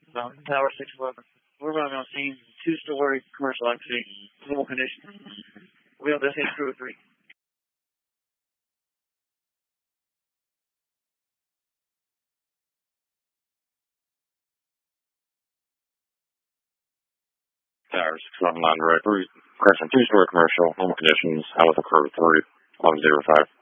Tower 611. We're running on scene, two-story commercial activity, normal condition. We have this crew 3. Tower 611 direct route. Correction, two-story commercial, normal conditions, Alpha Crew 3, 1105.